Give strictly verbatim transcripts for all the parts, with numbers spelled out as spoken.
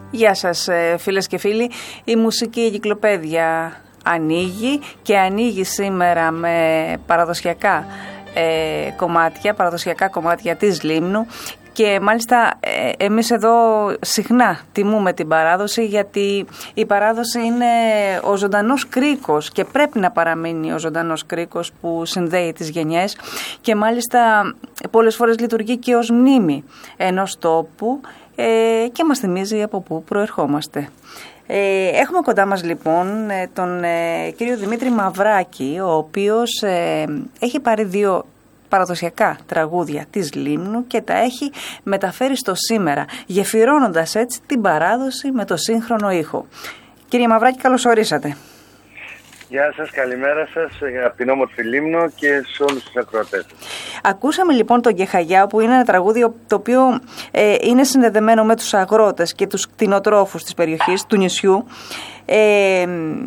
Γεια σας φίλες και φίλοι, η μουσική εγκυκλοπαίδεια ανοίγει και ανοίγει σήμερα με παραδοσιακά ε, κομμάτια, παραδοσιακά κομμάτια της Λίμνου και μάλιστα ε, εμείς εδώ συχνά τιμούμε την παράδοση, γιατί η παράδοση είναι ο ζωντανός κρίκος και πρέπει να παραμείνει ο ζωντανός κρίκος που συνδέει τις γενιές και μάλιστα πολλές φορές λειτουργεί και ως μνήμη ενός τόπου ε, και μας θυμίζει από πού προερχόμαστε. Ε, έχουμε κοντά μας λοιπόν τον ε, κύριο Δημήτρη Μαυράκη, ο οποίος ε, έχει πάρει δύο παραδοσιακά τραγούδια της Λίμνου και τα έχει μεταφέρει στο σήμερα, γεφυρώνοντας έτσι την παράδοση με το σύγχρονο ήχο. Κύριε Μαυράκη, καλώς ορίσατε. Γεια σας, καλημέρα σας από την όμορφη Λίμνο και σε όλους τους ακροατές. Ακούσαμε λοιπόν τον Κεχαγιά, που είναι ένα τραγούδι το οποίο ε, είναι συνδεδεμένο με τους αγρότες και τους κτηνοτρόφους της περιοχής, του νησιού. Ε,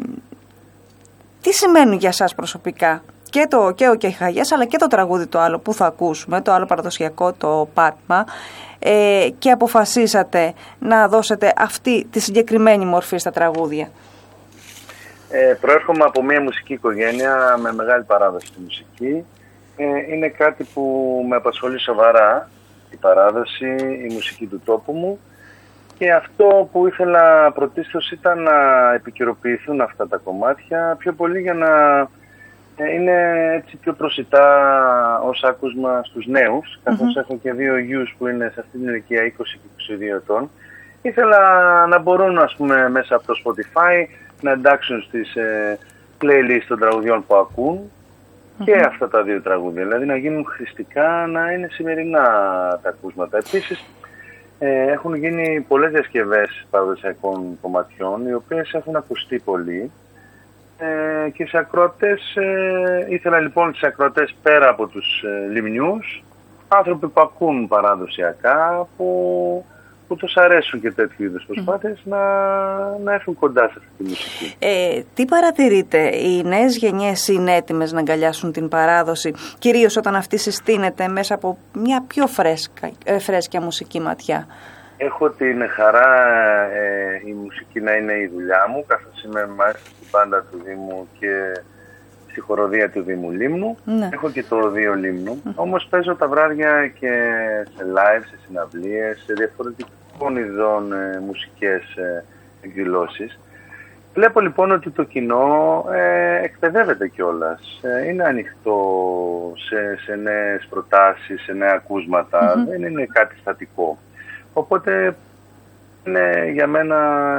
τι σημαίνουν για σας προσωπικά και, το, και ο Κεχαγιάς, αλλά και το τραγούδι το άλλο που θα ακούσουμε, το άλλο παραδοσιακό, το Πάτμα, ε, και αποφασίσατε να δώσετε αυτή τη συγκεκριμένη μορφή στα τραγούδια? Ε, προέρχομαι από μια μουσική οικογένεια με μεγάλη παράδοση στη μουσική. Ε, είναι κάτι που με απασχολεί σοβαρά, η παράδοση, η μουσική του τόπου μου, και αυτό που ήθελα πρωτίστως ήταν να επικαιροποιηθούν αυτά τα κομμάτια πιο πολύ για να ε, είναι έτσι πιο προσιτά ως άκουσμα στους νέους, καθώς mm-hmm. έχω και δύο γιους που είναι σε αυτή την ηλικία είκοσι και είκοσι δύο ετών. Ήθελα να μπορούν, ας πούμε, μέσα από το Spotify να εντάξουν στις ε, playlist των τραγουδιών που ακούν mm-hmm. και αυτά τα δύο τραγούδια, δηλαδή να γίνουν χρηστικά, να είναι σημερινά τα ακούσματα. Επίσης ε, έχουν γίνει πολλές διασκευές παραδοσιακών κομματιών, οι οποίες έχουν ακουστεί πολύ ε, και σε ακροατές, ε, ήθελα λοιπόν σε ακροατές πέρα από τους ε, λιμνιούς, άνθρωποι που ακούν παραδοσιακά, που που τους αρέσουν και τέτοιου είδους προσπάθειες, mm. να, να έρθουν κοντά σε αυτή τη μουσική. Ε, τι παρατηρείτε, οι νέες γενιές είναι έτοιμες να αγκαλιάσουν την παράδοση, κυρίως όταν αυτή συστήνεται μέσα από μια πιο φρέσκα, ε, φρέσκια μουσική ματιά? Έχω την χαρά ε, η μουσική να είναι η δουλειά μου, καθώς είμαι μάλιστα στην μπάντα του Δήμου και στη χοροδία του Δήμου Λίμνου. Ναι. Έχω και το Οδείο Λίμνου, mm. όμως παίζω τα βράδια και σε live, σε συναυλίες, σε διαφορετικών ειδών ε, μουσικές ε, εκδηλώσεις. Βλέπω λοιπόν ότι το κοινό ε, εκπαιδεύεται κιόλας. Ε, είναι ανοιχτό σε, σε νέες προτάσεις, σε νέα ακούσματα, mm-hmm. δεν είναι κάτι στατικό. Οπότε είναι για μένα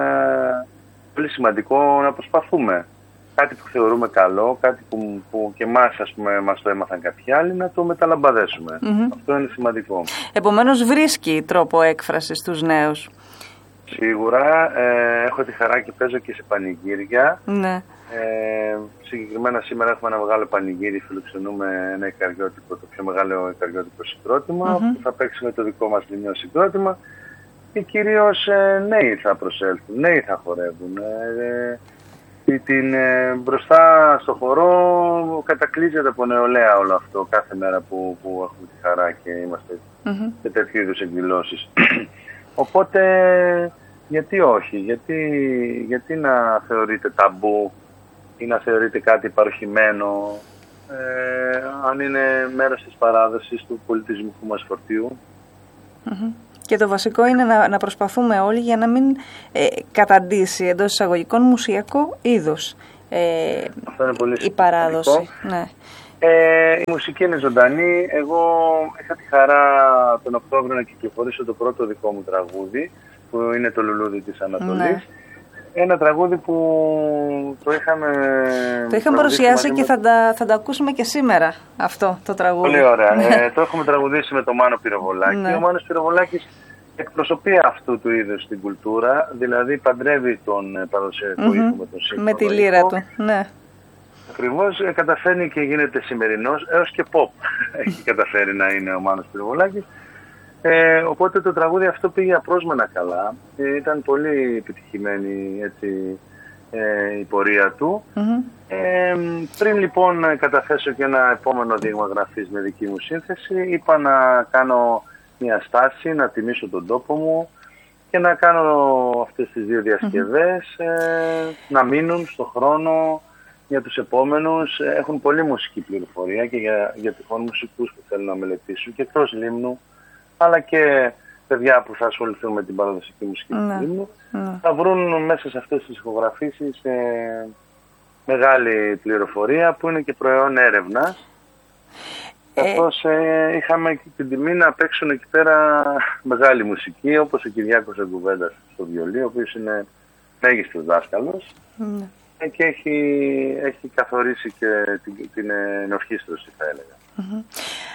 πολύ σημαντικό να προσπαθούμε. Κάτι που θεωρούμε καλό, κάτι που, που και εμάς, ας πούμε, μας το έμαθαν κάποιοι άλλοι, να το μεταλαμπαδέσουμε. Mm-hmm. Αυτό είναι σημαντικό. Επομένως βρίσκει τρόπο έκφρασης στους νέους. Σίγουρα. Ε, έχω τη χαρά και παίζω και σε πανηγύρια. Ναι. Ε, συγκεκριμένα σήμερα έχουμε ένα μεγάλο πανηγύρι, φιλοξενούμε ένα ικαριώτικο, το πιο μεγάλο ικαριώτικο συγκρότημα, mm-hmm. που θα παίξει με το δικό μας λιμνιό συγκρότημα, και κυρίως ε, νέοι θα προσέλθουν, νέοι θα χορεύουν. Ε, Την, ε, μπροστά στο χορό κατακλείζεται από νεολαία όλο αυτό κάθε μέρα που, που έχουμε τη χαρά και είμαστε mm-hmm. σε τέτοιου είδους εκδηλώσεις. Οπότε γιατί όχι, γιατί, γιατί να θεωρείται ταμπού ή να θεωρείται κάτι παροχημένο, ε, αν είναι μέρος της παράδοσης του πολιτισμικού μας φορτίου. Mm-hmm. Και το βασικό είναι να, να προσπαθούμε όλοι για να μην ε, καταντήσει εντός εισαγωγικών μουσιακό είδος ε, Αυτό είναι πολύ η παράδοση. Ναι. Ε, η μουσική είναι ζωντανή. Εγώ είχα τη χαρά τον Οκτώβριο να κυκλοφορήσω το πρώτο δικό μου τραγούδι, που είναι το Λουλούδι της Ανατολής. Ναι. Ένα τραγούδι που το είχαμε... Το είχαμε παρουσιάσει και με... θα, τα, θα τα ακούσουμε και σήμερα αυτό το τραγούδι. Πολύ ωραία. ε, το έχουμε τραγουδήσει με τον Μάνο Πυροβολάκη. Ναι. Ο Μάνος Πυροβολάκης εκπροσωπεί αυτού του είδους την κουλτούρα, δηλαδή παντρεύει τον παραδοσιακό mm-hmm. ήχο με τον σύγχρονο με τη λύρα ήχο. Του. Ναι. Ακριβώς, ε, καταφέρνει και γίνεται σημερινός, έως και pop έχει καταφέρει να είναι ο Μάνος Πυροβολάκης. Ε, οπότε το τραγούδι αυτό πήγε απρόσμενα καλά. Ε, ήταν πολύ επιτυχημένη, έτσι, ε, η πορεία του. Mm-hmm. Ε, πριν λοιπόν καταθέσω και ένα επόμενο δείγμα γραφής με δική μου σύνθεση, είπα να κάνω μια στάση, να τιμήσω τον τόπο μου και να κάνω αυτές τις δύο διασκευές, mm-hmm. ε, να μείνουν στον χρόνο για τους επόμενους. Έχουν πολύ μουσική πληροφορία και για, για τυχόν μουσικούς που θέλουν να μελετήσουν και εκτός Λίμνου, αλλά και παιδιά που θα ασχοληθούν με την παραδοσιακή μουσική mm-hmm. του Λίμνου, mm-hmm. θα βρουν μέσα σε αυτές τις ηχογραφήσεις ε, μεγάλη πληροφορία που είναι και προϊόν έρευνας. Καθώς ε, είχαμε την τιμή να παίξουν εκεί πέρα μεγάλη μουσική, όπως ο Κυριάκος Εγκουβέντας στο βιολί, ο οποίος είναι μέγιστος δάσκαλος mm. και έχει, έχει καθορίσει και την, την ενορχήστρωση, θα έλεγα. Mm-hmm.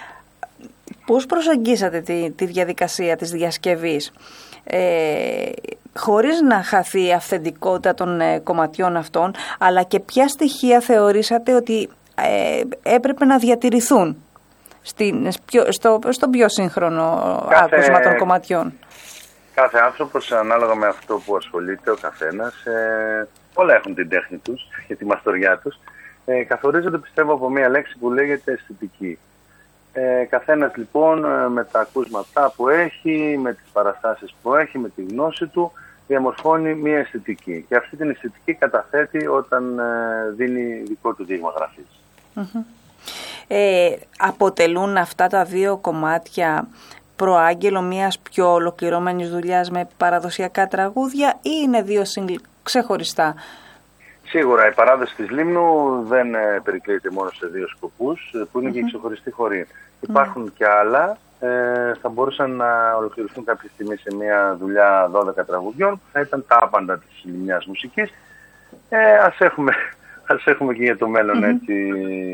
Πώς προσεγγίσατε τη, τη διαδικασία της διασκευής, ε, χωρίς να χαθεί η αυθεντικότητα των ε, κομματιών αυτών, αλλά και ποια στοιχεία θεωρήσατε ότι ε, έπρεπε να διατηρηθούν Στην, στο, στο πιο σύγχρονο κάθε, άκουσμα των κομματιών? Κάθε άνθρωπος, ανάλογα με αυτό που ασχολείται ο καθένας, ε, όλα έχουν την τέχνη τους και τη μαστοριά τους, ε, καθορίζονται, πιστεύω, από μια λέξη που λέγεται αισθητική. Ε, καθένας λοιπόν με τα ακούσματα που έχει, με τις παραστάσεις που έχει, με τη γνώση του, διαμορφώνει μια αισθητική και αυτή την αισθητική καταθέτει όταν ε, δίνει δικό του δείγμα γραφής. Mm-hmm. Ε, αποτελούν αυτά τα δύο κομμάτια προάγγελο μιας πιο ολοκληρωμένης δουλειάς με παραδοσιακά τραγούδια ή είναι δύο σύγκλι ξεχωριστά? Σίγουρα η παράδοση της Λίμνου δεν ε, περικλείεται μόνο σε δύο σκοπούς που είναι mm-hmm. και ξεχωριστή χορή. Mm-hmm. Υπάρχουν και άλλα, ε, θα μπορούσαν να ολοκληρωθούν κάποια στιγμή σε μια δουλειά δώδεκα τραγουδιών που θα ήταν τα άπαντα της λιμνιάς μουσικής. Ε, ας, έχουμε, ας έχουμε και για το μέλλον mm-hmm. έτσι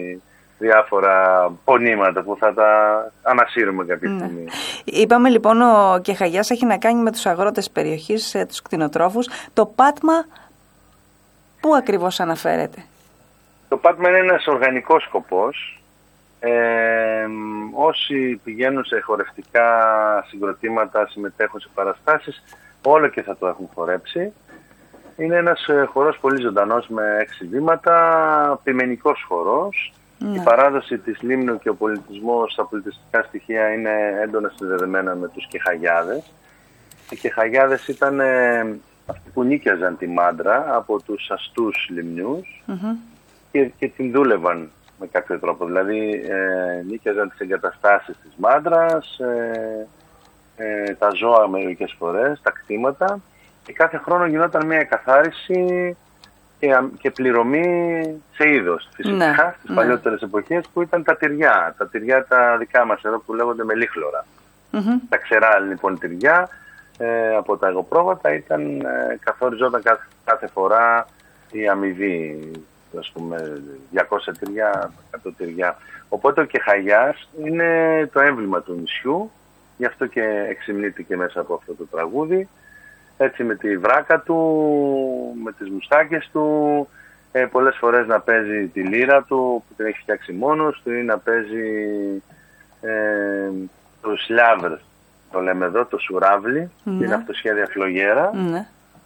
διάφορα πονήματα που θα τα ανασύρουμε κάποια στιγμή. Ναι. Είπαμε λοιπόν ο Κεχαγιάς έχει να κάνει με τους αγρότες περιοχής, τους κτηνοτρόφους. Το πάτμα πού ακριβώς αναφέρεται? Το πάτμα είναι ένας οργανικός σκοπός. Ε, όσοι πηγαίνουν σε χορευτικά συγκροτήματα, συμμετέχουν σε παραστάσεις, όλο και θα το έχουν χορέψει. Είναι ένας χορός πολύ ζωντανός με έξι βήματα, ποιμενικός χορός. Ναι. Η παράδοση της Λίμνου και ο πολιτισμός, τα πολιτιστικά στοιχεία είναι έντονα συνδεδεμένα με τους Κεχαγιάδες. Οι Κεχαγιάδες ήταν ε, αυτοί που νίκιαζαν τη μάντρα από τους αστούς λιμνιούς mm-hmm. και, και την δούλευαν με κάποιο τρόπο. Δηλαδή ε, νίκιαζαν τις εγκαταστάσεις της μάντρας, ε, ε, τα ζώα μερικές φορές, τα κτήματα και κάθε χρόνο γινόταν μια εκαθάριση και, και πληρωμή σε είδος. Φυσικά ναι, στις ναι. παλιότερες εποχές που ήταν τα τυριά, τα τυριά τα δικά μας εδώ που λέγονται μελίχλωρα. Mm-hmm. Τα ξερά λοιπόν τυριά ε, από τα εγωπρόβατα ήταν, ε, καθοριζόταν κάθε, κάθε φορά η αμοιβή, ας πούμε διακόσια τυριά, εκατό τυριά. Οπότε ο Κεχαγιάς είναι το έμβλημα του νησιού, γι' αυτό και εξυμνείται μέσα από αυτό το τραγούδι. Έτσι με τη βράκα του, με τις μουστάκες του, ε, πολλές φορές να παίζει τη λύρα του που την έχει φτιάξει μόνος του ή να παίζει ε, το σλάβρ, το λέμε εδώ, το σουράβλι, mm-hmm. την αυτοσχέδια φλογέρα. Mm-hmm.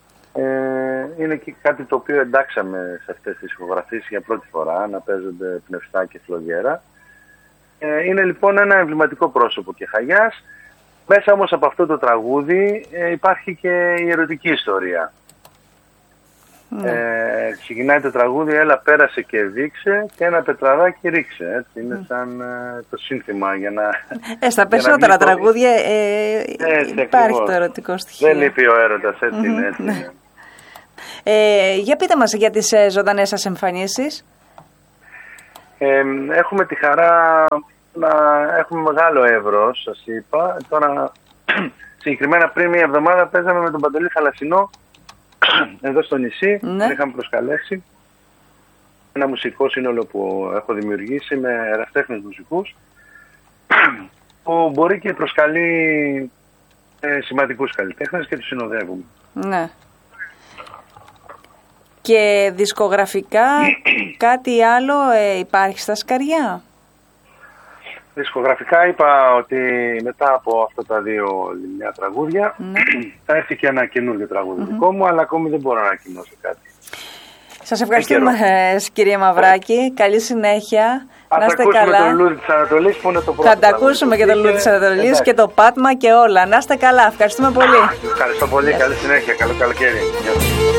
Ε, είναι και κάτι το οποίο εντάξαμε σε αυτές τις ηχογραφίες για πρώτη φορά, να παίζονται πνευστά και φλογέρα. Ε, είναι λοιπόν ένα εμβληματικό πρόσωπο Κεχαγιάς. Μέσα όμως από αυτό το τραγούδι ε, υπάρχει και η ερωτική ιστορία. Mm. Ε, ξεκινάει το τραγούδι «Έλα πέρασε και δείξε και ένα πετραδάκι ρίξε». Έτσι, είναι σαν ε, το σύνθημα για να... Ε, στα περισσότερα τραγούδια ε, έτσι, υπάρχει ακριβώς. Το ερωτικό στοιχείο. Δεν λείπει ο έρωτας, έτσι mm-hmm. είναι. Έτσι είναι. Ε, για πείτε μας για τις ε, ζωντανές σας εμφανίσεις. Ε, έχουμε τη χαρά να έχουμε μεγάλο εύρος, σας είπα. Τώρα, συγκεκριμένα πριν μια εβδομάδα παίζαμε με τον Παντελή Θαλασσινό εδώ στο νησί. Ναι. Είχαμε προσκαλέσει ένα μουσικό σύνολο που έχω δημιουργήσει με εραστέχνες μουσικούς που μπορεί και προσκαλεί ε, σημαντικούς καλλιτέχνες και τους συνοδεύουμε. Ναι. Και δισκογραφικά κάτι άλλο ε, υπάρχει στα σκαριά? Δισκογραφικά είπα ότι μετά από αυτά τα δύο λιμνιά τραγούδια ναι. θα έρθει και ένα καινούργιο τραγούδι mm-hmm. δικό μου, αλλά ακόμη δεν μπορώ να ανακοινώσω κάτι. Σας ευχαριστούμε κυρία Μαυράκη, καλή συνέχεια Ας να είστε ακούσουμε καλά. το Λουλούδι της Ανατολής που είναι το πρώτο. Θα τα ακούσουμε και το Λουλούδι της Ανατολής και το Πάτμα και όλα. Να είστε καλά. Ευχαριστούμε πολύ. Ευχαριστώ πολύ. Καλή συνέχεια. Καλό καλοκαίρι.